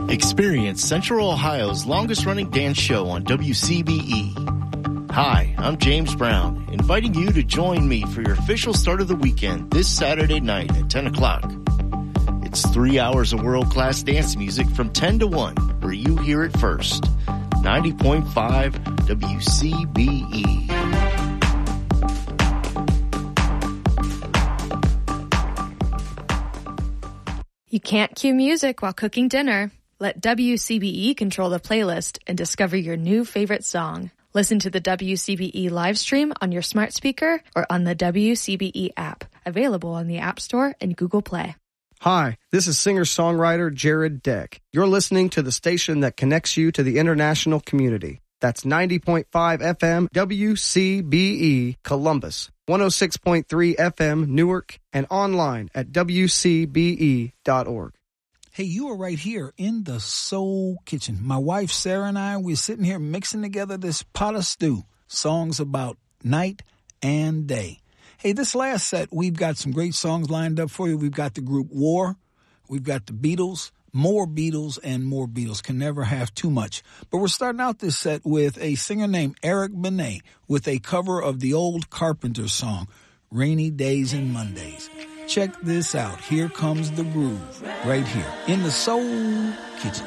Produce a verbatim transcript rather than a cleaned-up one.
Experience Central Ohio's longest-running dance show on W C B E. Hi, I'm James Brown, inviting you to join me for your official start of the weekend this Saturday night at ten o'clock. It's three hours of world-class dance music from ten to one, where you hear it first. ninety point five W C B E. You can't cue music while cooking dinner. Let W C B E control the playlist and discover your new favorite song. Listen to the W C B E live stream on your smart speaker or on the W C B E app, available on the App Store and Google Play. Hi, this is singer-songwriter Jared Deck. You're listening to the station that connects you to the international community. That's ninety point five F M W C B E Columbus, one oh six point three F M Newark, and online at W C B E dot org. Hey, you are right here in the Soul Kitchen. My wife, Sarah, and I, we're sitting here mixing together this pot of stew, songs about night and day. Hey, this last set, we've got some great songs lined up for you. We've got the group War. We've got the Beatles, more Beatles, and more Beatles. Can never have too much. But we're starting out this set with a singer named Eric Benet with a cover of the old Carpenters song, Rainy Days and Mondays. Check this out. Here comes the groove right here in the Soul Kitchen.